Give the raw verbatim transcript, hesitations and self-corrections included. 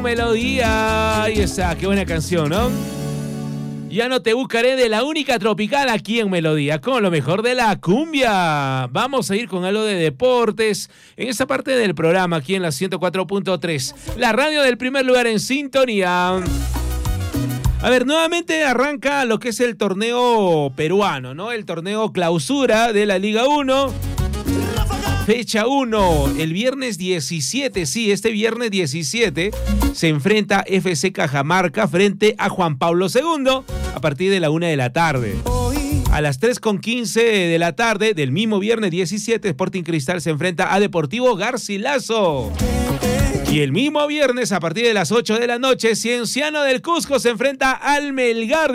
Melodía. Ahí está, qué buena canción, ¿no? Ya no te buscaré de la única tropical aquí en Melodía, con lo mejor de la cumbia. Vamos a ir con algo de deportes en esta parte del programa, aquí en la ciento cuatro punto tres, la radio del primer lugar en sintonía. A ver, nuevamente arranca lo que es el torneo peruano, ¿no? El torneo clausura de la Liga uno. Fecha uno, el viernes diecisiete, sí, este viernes diecisiete se enfrenta F C Cajamarca frente a Juan Pablo segundo a partir de la una de la tarde. A las tres con quince de la tarde del mismo viernes diecisiete, Sporting Cristal se enfrenta a Deportivo Garcilaso. Y el mismo viernes, a partir de las ocho de la noche, Cienciano del Cusco se enfrenta al Melgar.